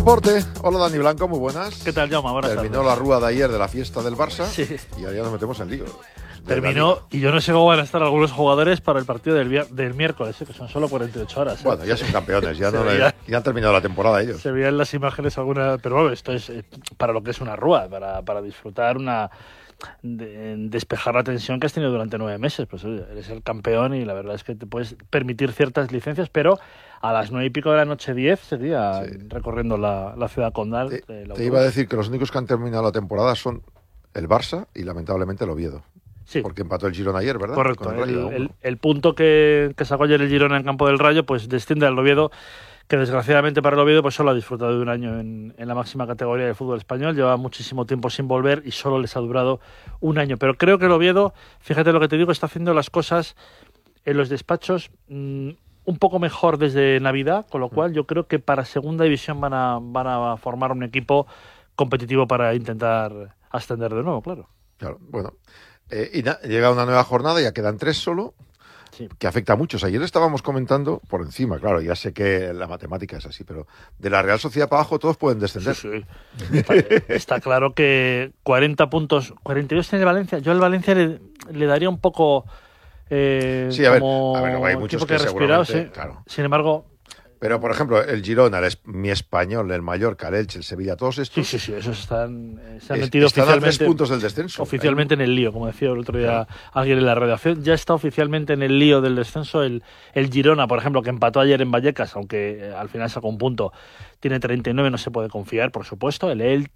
Deporte. Hola Dani Blanco, muy buenas. ¿Qué tal, Jaume? Buenas Terminó tardes. la rúa de ayer de la fiesta del Barça, Sí. y ahora ya nos metemos en lío. Terminó, y yo no sé cómo van a estar algunos jugadores para el partido del miércoles, que son solo 48 horas. Bueno, ya son campeones, ya han terminado la temporada ellos. Se veían las imágenes alguna, pero bueno, esto es para lo que es una rúa, para disfrutar despejar la tensión que has tenido durante 9 meses. Pues oye, eres el campeón y la verdad es que te puedes permitir ciertas licencias, pero a las 9 y pico de la noche 10 sería recorriendo la ciudad condal. Te iba a decir que los únicos que han terminado la temporada son el Barça y lamentablemente el Oviedo. Sí. Porque empató el Girona ayer, ¿verdad? Correcto. Con el Rayo, el punto que sacó ayer el Girona en campo del Rayo, pues desciende al Oviedo, que desgraciadamente para el Oviedo pues solo ha disfrutado de un año en la máxima categoría del fútbol español. Lleva muchísimo tiempo sin volver y solo les ha durado un año. Pero creo que el Oviedo, fíjate lo que te digo, está haciendo las cosas en los despachos un poco mejor desde Navidad, con lo cual yo creo que para segunda división van a formar un equipo competitivo para intentar ascender de nuevo, claro. Claro, bueno. Llega una nueva jornada, ya quedan 3 solo, que afecta a muchos. Ayer estábamos comentando por encima, claro, ya sé que la matemática es así, pero de la Real Sociedad para abajo todos pueden descender. Sí. Está claro que 40 puntos, 42 tiene el Valencia. Yo al Valencia le daría un poco sí, a ver, hay muchos que seguramente, claro. Sin embargo... Pero, por ejemplo, el Girona, mi Español, el Mallorca, el Elche, el Sevilla, todos estos... Sí, esos se han metido están oficialmente... a 3 puntos del descenso. Oficialmente en el lío, como decía el otro día alguien en la redacción. Ya está oficialmente en el lío del descenso el Girona, por ejemplo, que empató ayer en Vallecas, aunque al final sacó un punto. Tiene 39, no se puede confiar, por supuesto. El